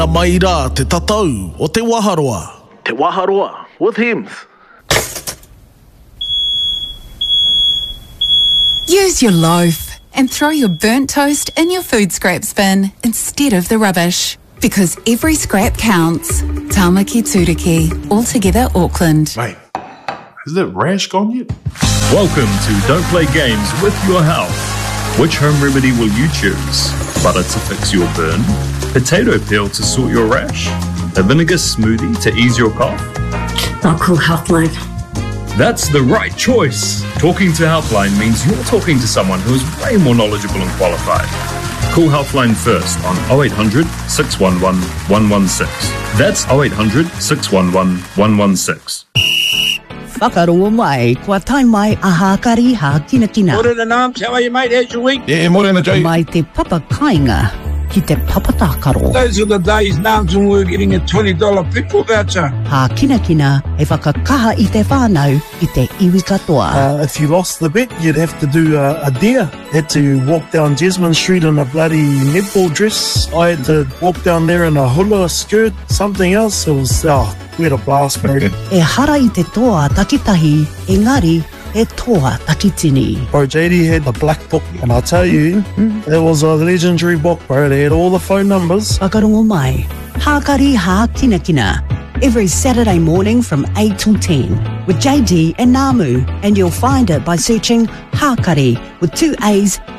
Mai rā te tatau o te Waharoa. Te Waharoa with Hems. Use your loaf and throw your burnt toast in your food scraps bin instead of the rubbish. Because every scrap counts. Tāmaki Tūriki, altogether Auckland. Mate, has that rash gone yet? Welcome to Don't Play Games with Your Health. Which home remedy will you choose? Butter to fix your burn? Potato peel to sort your rash? A vinegar smoothie to ease your cough? I'll call Healthline. That's the right choice. Talking to Helpline means you're talking to someone who is way more knowledgeable and qualified. Call Helpline first on 0800 611 116. That's 0800 611 116. Whakarongo mai, kua tai mai a Hākari ha Kinakina. Morena Nams, how are you, mate? How's your week? Yeah, morena, Jay. Mai te papa kainga ki te papatakaro. Those are the days, Nams, when we're getting a $20 pickle voucher. Ha Kinakina e whakakaha I te whānau I te iwi katoa. If you lost the bet, you'd have to do a dare. Had to walk down Jasmine Street in a bloody netball dress. I had to walk down there in a hula skirt, something else. It was, we had a blast, bro. E hara I te toa takitahi, engari e toa takitini. Bro, JD had the black book, and I'll tell you, it was a legendary book, bro. They had all the phone numbers. Whakarongo mai, Hākari ha Kinakina. Every Saturday morning from 8 till 10 with JD and Namu, and you'll find it by searching Hākari with 2 A's